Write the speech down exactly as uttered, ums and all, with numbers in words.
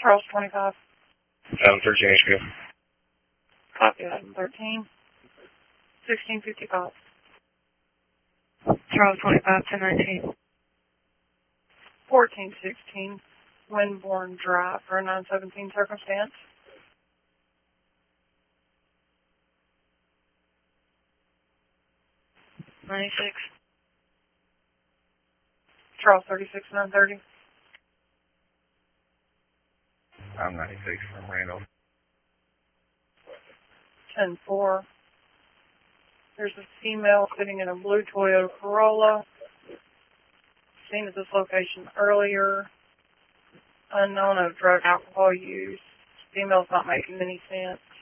Charles twenty-five. Item thirteen H P. Copy item thirteen. sixteen fifty-five. Charles twenty-five, ten nineteen. fourteen sixteen. Windborne Drive for a nine seventeen circumstance. ninety-six. Charles thirty-six nine thirty. I'm ninety-six from Randall. ten four. There's a female sitting in a blue Toyota Corolla. Seen at this location earlier. Unknown of drug alcohol use. Female's not making any sense.